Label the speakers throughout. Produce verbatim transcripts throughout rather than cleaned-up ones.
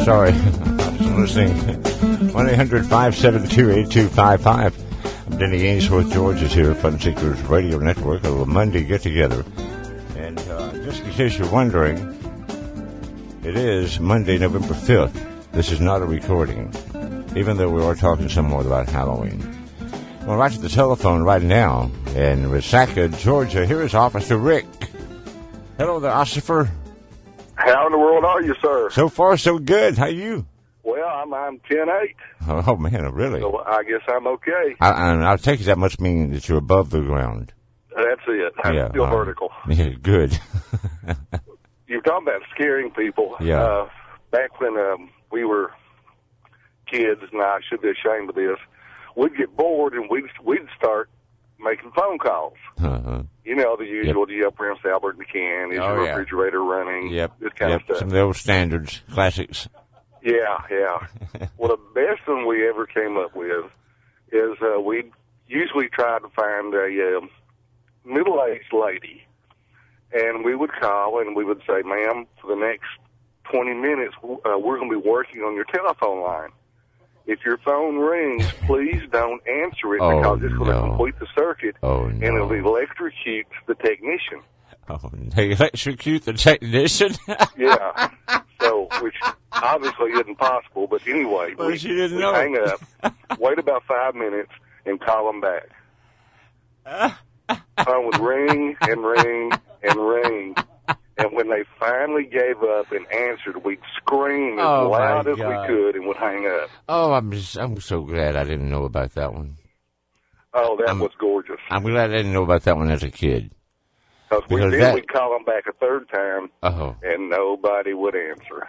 Speaker 1: sorry. I was listening. one eight hundred five seven two eight two five five. I'm Denny Ainsworth. George is here, Fun Seekers Radio Network, a little Monday get-together. And uh, just in case you're wondering, it is Monday, November fifth. This is not a recording, even though we are talking somewhat about Halloween. Well, right to the telephone right now in Resaca, Georgia, here is Officer Rick. Hello there, Officer.
Speaker 2: How in the world are you, sir?
Speaker 1: So far, so good. How are you?
Speaker 2: Well, I'm I'm ten eight.
Speaker 1: Oh, man, really?
Speaker 2: So I guess I'm okay.
Speaker 1: I, and I'll take it that must mean that you're above the ground.
Speaker 2: That's it. I'm
Speaker 1: yeah,
Speaker 2: still
Speaker 1: uh,
Speaker 2: vertical.
Speaker 1: Yeah, good.
Speaker 2: You're talking about scaring people.
Speaker 1: Yeah.
Speaker 2: Uh, back when um, we were kids, and I should be ashamed of this, we'd get bored and we'd, we'd start making phone calls.
Speaker 1: Uh-huh.
Speaker 2: You know, the usual, yep. the Prince Albert and can, is
Speaker 1: oh,
Speaker 2: your
Speaker 1: yeah.
Speaker 2: refrigerator running,
Speaker 1: yep.
Speaker 2: this kind
Speaker 1: yep.
Speaker 2: of stuff.
Speaker 1: Some of the old standards, classics.
Speaker 2: Yeah, yeah. Well, the best one we ever came up with is uh, we usually try to find a uh, middle-aged lady, and we would call and we would say, ma'am, for the next twenty minutes, uh, we're going to be working on your telephone line. If your phone rings, please don't answer it
Speaker 1: oh,
Speaker 2: because it's going
Speaker 1: no.
Speaker 2: to complete the circuit,
Speaker 1: oh,
Speaker 2: and
Speaker 1: no.
Speaker 2: it'll electrocute the technician.
Speaker 1: Oh, they electrocute the technician?
Speaker 2: Yeah. So, which obviously isn't possible, but anyway,
Speaker 1: well,
Speaker 2: we,
Speaker 1: she didn't
Speaker 2: we
Speaker 1: know
Speaker 2: hang
Speaker 1: it.
Speaker 2: up, wait about five minutes, and call them back. Phone would ring and ring and ring. And when they finally gave up and answered, we'd scream as
Speaker 1: oh
Speaker 2: loud as
Speaker 1: God.
Speaker 2: we could and would hang up.
Speaker 1: Oh, I'm just, I'm so glad I didn't know about that one.
Speaker 2: Oh, that
Speaker 1: I'm,
Speaker 2: was gorgeous.
Speaker 1: I'm glad I didn't know about that one as a kid.
Speaker 2: Because we, then
Speaker 1: that,
Speaker 2: we'd call them back a third time,
Speaker 1: oh.
Speaker 2: and nobody would answer.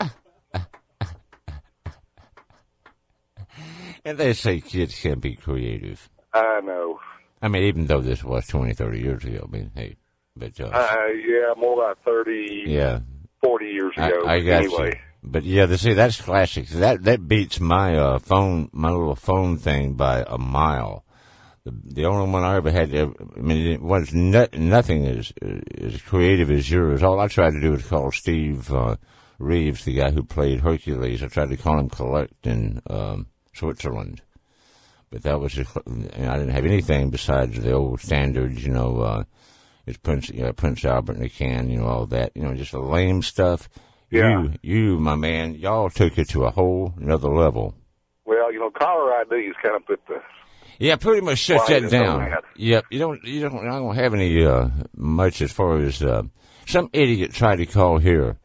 Speaker 1: And they say kids can be creative.
Speaker 2: I know.
Speaker 1: I mean, even though this was twenty, thirty years ago. I mean, hey. But, uh,
Speaker 2: uh, yeah, more like thirty,
Speaker 1: yeah.
Speaker 2: forty years ago.
Speaker 1: I, I got
Speaker 2: anyway.
Speaker 1: you. But yeah, the, see, that's classic. That that beats my uh, phone, my little phone thing by a mile. The, the only one I ever had, to, I mean, it was not, nothing as as creative as yours. All I tried to do was call Steve uh, Reeves, the guy who played Hercules. I tried to call him Collect in um, Switzerland. But that was just, I didn't have anything besides the old standards, you know, uh, it's Prince, you know, Prince Albert and the can, you know, all that, you know, just the lame stuff.
Speaker 2: Yeah.
Speaker 1: You, you, my man, y'all took it to a whole another level.
Speaker 2: Well, you know, caller I D is kind of put the
Speaker 1: yeah, pretty much shut that down.
Speaker 2: That.
Speaker 1: Yep, you don't, you don't, I don't have any uh, much as far as uh, some idiot tried to call here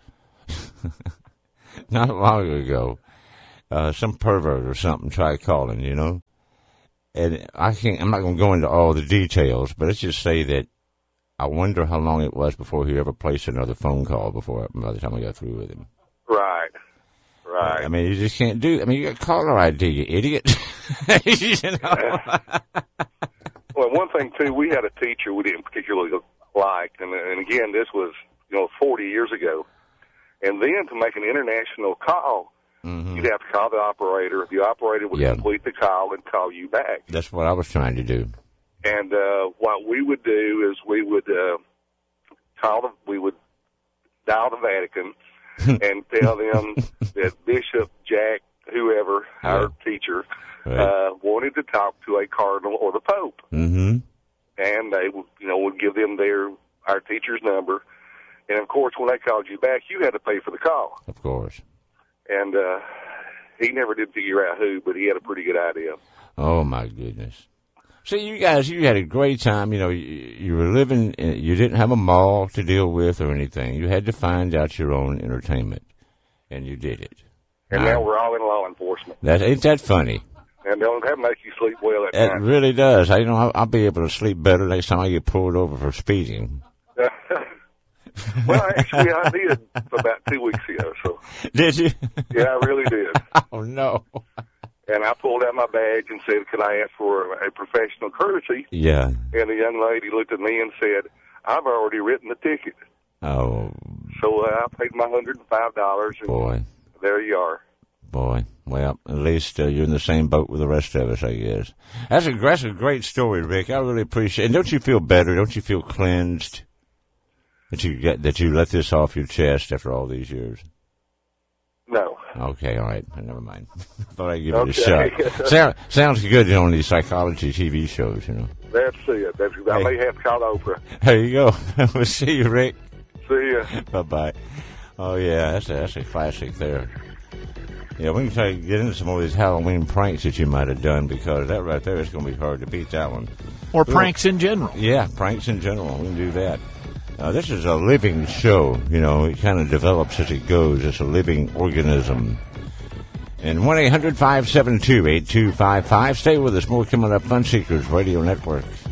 Speaker 1: not long ago. Uh, some pervert or something tried calling, you know, and I can't. I'm not going to go into all the details, but let's just say that. I wonder how long it was before he ever placed another phone call before, by the time I got through with him.
Speaker 2: Right, right.
Speaker 1: I mean, you just can't do, I mean, you got caller I D, you idiot. You know?
Speaker 2: Well, one thing, too, we had a teacher we didn't particularly like, and, and again, this was, you know, forty years ago. And then to make an international call, mm-hmm. you'd have to call the operator. The operator would yeah. complete the call and call you back.
Speaker 1: That's what I was trying to do.
Speaker 2: And uh, what we would do is we would uh, call the, we would dial the Vatican and tell them that Bishop Jack, whoever, yeah. our teacher, right. uh, wanted to talk to a cardinal or the Pope.
Speaker 1: Mm-hmm.
Speaker 2: And they, you know, would give them their our teacher's number. And of course, when they called you back, you had to pay for the call.
Speaker 1: Of course.
Speaker 2: And uh, he never did figure out who, but he had a pretty good idea.
Speaker 1: Oh my goodness. See, you guys, you had a great time. You know, you, you were living, in, you didn't have a mall to deal with or anything. You had to find out your own entertainment, and you did it.
Speaker 2: And now, now we're all in law enforcement.
Speaker 1: That, ain't that funny?
Speaker 2: And don't that make you sleep well at
Speaker 1: it
Speaker 2: night?
Speaker 1: It really does. I, you know, I'll, I'll be able to sleep better next time I get pulled over for speeding.
Speaker 2: Well, actually, I did about two weeks ago. So
Speaker 1: did you?
Speaker 2: Yeah, I really did.
Speaker 1: Oh, no.
Speaker 2: And I pulled out my badge and said, could I ask for a professional courtesy?
Speaker 1: Yeah.
Speaker 2: And the young lady looked at me and said, I've already written the ticket.
Speaker 1: Oh.
Speaker 2: So uh, I paid my one hundred five dollars. And
Speaker 1: boy.
Speaker 2: There you are.
Speaker 1: Boy. Well, at least uh, you're in the same boat with the rest of us, I guess. That's a, that's a great story, Rick. I really appreciate it. And don't you feel better? Don't you feel cleansed that you get, that you let this off your chest after all these years?
Speaker 2: No.
Speaker 1: Okay, all right. Never mind. Thought I'd give it
Speaker 2: Okay.
Speaker 1: a shot. Sound, sounds good, you know, on these psychology T V shows, you know.
Speaker 2: That's it. That's, I
Speaker 1: Hey.
Speaker 2: may have to call Oprah.
Speaker 1: There you go. We'll see you, Rick.
Speaker 2: See ya.
Speaker 1: Bye-bye. Oh, yeah, that's a, that's a classic there. Yeah, we can try to get into some of these Halloween pranks that you might have done, because that right there is going to be hard to beat that one.
Speaker 3: Or pranks in general.
Speaker 1: Yeah, pranks in general. We can do that. Uh, this is a living show. You know, it kind of develops as it goes. It's a living organism. And one eight hundred five seven two eight two five five. Stay with us. More coming up. Fun Seekers Radio Network.